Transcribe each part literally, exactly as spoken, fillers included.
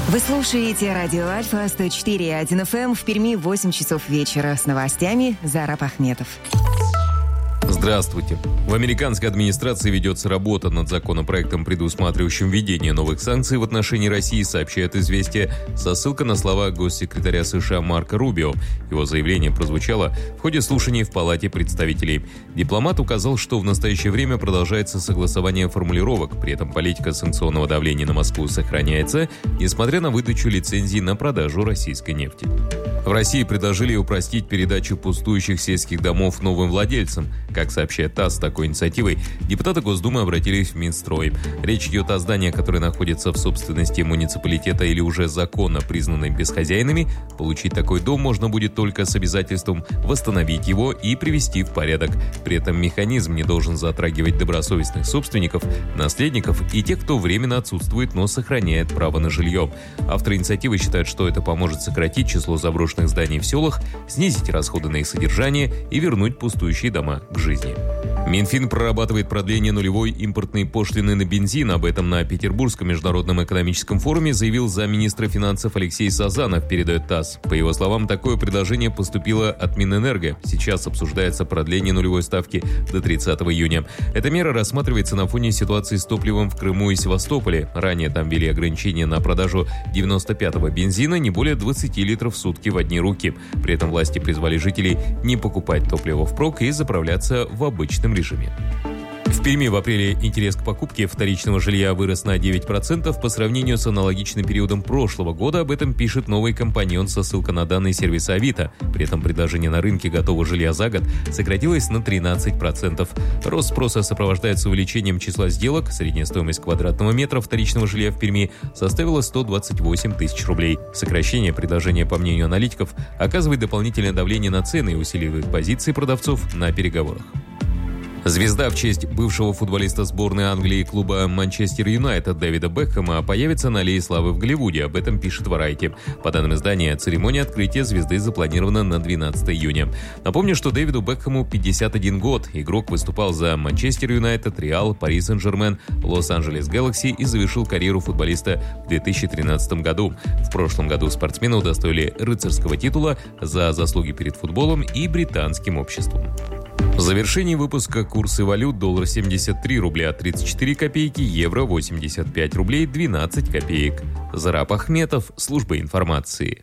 Вы слушаете радио Альфа сто четыре и один эф эм, в Перми восемь часов вечера. С новостями Зараб Ахметов. Здравствуйте. В американской администрации ведется работа над законопроектом, предусматривающим введение новых санкций в отношении России, сообщает «Известия» со ссылкой на слова госсекретаря США Марко Рубио. Его заявление прозвучало в ходе слушаний в Палате представителей. Дипломат указал, что в настоящее время продолжается согласование формулировок, при этом политика санкционного давления на Москву сохраняется, несмотря на выдачу лицензий на продажу российской нефти. В России предложили упростить передачу пустующих сельских домов новым владельцам. Как сообщает ТАСС, с такой инициативой депутаты Госдумы обратились в Минстрой. Речь идет о зданиях, которые находятся в собственности муниципалитета или уже законно признаны бесхозяйными. Получить такой дом можно будет только с обязательством восстановить его и привести в порядок. При этом механизм не должен затрагивать добросовестных собственников, наследников и тех, кто временно отсутствует, но сохраняет право на жилье. Авторы инициативы считают, что это поможет сократить число заброшенных зданий в селах, снизить расходы на их содержание и вернуть пустующие дома к жизни. Минфин прорабатывает продление нулевой импортной пошлины на бензин. Об этом на Петербургском международном экономическом форуме заявил замминистра финансов Алексей Сазанов, передает ТАСС. По его словам, такое предложение поступило от Минэнерго. Сейчас обсуждается продление нулевой ставки до тридцатого июня. Эта мера рассматривается на фоне ситуации с топливом в Крыму и Севастополе. Ранее там ввели ограничения на продажу девяносто пятого бензина не более двадцати литров в сутки в одни руки. При этом власти призвали жителей не покупать топливо впрок и заправляться в обычном режиме. В Перми в апреле интерес к покупке вторичного жилья вырос на девять процентов по сравнению с аналогичным периодом прошлого года. Об этом пишет «Новый компаньон» со ссылкой на данные сервиса Авито. При этом предложение на рынке готового жилья за год сократилось на тринадцать процентов. Рост спроса сопровождается увеличением числа сделок. Средняя стоимость квадратного метра вторичного жилья в Перми составила сто двадцать восемь тысяч рублей. Сокращение предложения, по мнению аналитиков, оказывает дополнительное давление на цены и усиливает позиции продавцов на переговорах. Звезда в честь бывшего футболиста сборной Англии клуба Манчестер Юнайтед Дэвида Бекхэма появится на Аллее Славы в Голливуде. Об этом пишет Variety. По данным издания, церемония открытия звезды запланирована на двенадцатого июня. Напомню, что Дэвиду Бекхэму пятьдесят один год. Игрок выступал за Манчестер Юнайтед, Реал, Пари Сен-Жермен, Лос-Анджелес Гэлакси и завершил карьеру футболиста в две тысячи тринадцатом году. В прошлом году спортсмена удостоили рыцарского титула за заслуги перед футболом и британским обществом. В завершении выпуска курсы валют: доллар семьдесят три рубля тридцать четыре копейки, евро восемьдесят пять рублей двенадцать копеек. Зараб Ахметов, служба информации.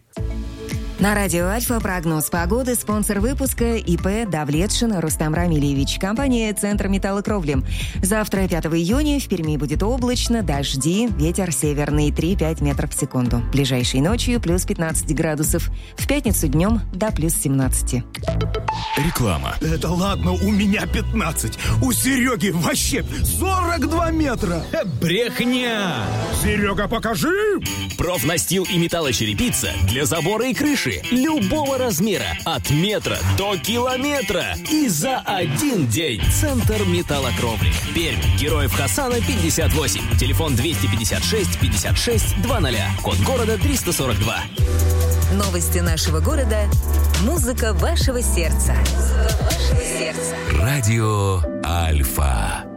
На радио Альфа прогноз погоды, спонсор выпуска ИП Давлетшин Рустам Рамильевич, компания «Центр металлокровли». Завтра, пятого июня, в Перми будет облачно, дожди, ветер северный три-пять метров в секунду. Ближайшей ночью плюс пятнадцать градусов, в пятницу днем до плюс семнадцать. Реклама. Это ладно, у меня пятнадцать, у Сереги вообще сорок два метра. Брехня! Серега, покажи! Профнастил и металлочерепица для забора и крыши любого размера, от метра до километра. И за один день. Центр металлокровли. Пермь. Героев Хасана пятьдесят восемь. Телефон двести пятьдесят шесть пятьдесят шесть двадцать. Код города триста сорок два. Новости нашего города. Музыка вашего сердца. Музыка вашего сердца. Радио Альфа.